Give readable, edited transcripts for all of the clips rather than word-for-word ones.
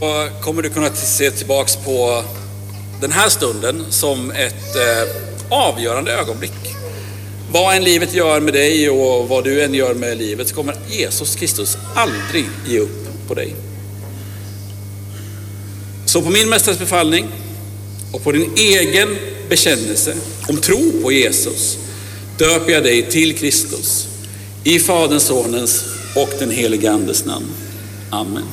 kommer du kunna se tillbaks på den här stunden som ett avgörande ögonblick. Vad än livet gör med dig och vad du än gör med livet, så kommer Jesus Kristus aldrig ge upp på dig. Så på min mästares befallning och på din egen bekännelse om tro på Jesus döper jag dig till Kristus i Faderns, Sonens och den helige Andes namn. Amen.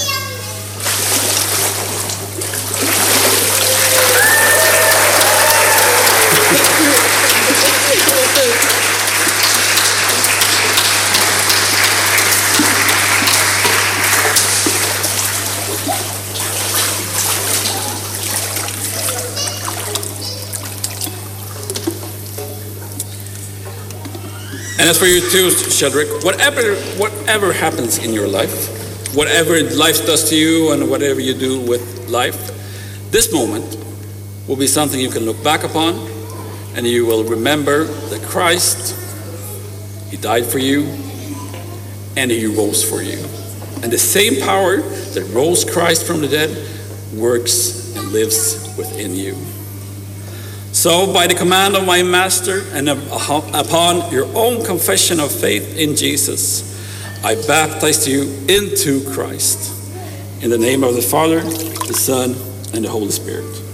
And as for you too, Sheldrick, whatever happens in your life, whatever life does to you and whatever you do with life, this moment will be something you can look back upon, and you will remember that Christ, He died for you and He rose for you. And the same power that rose Christ from the dead works and lives within you. So by the command of my master and upon your own confession of faith in Jesus, I baptize you into Christ. In the name of the Father, the Son, and the Holy Spirit.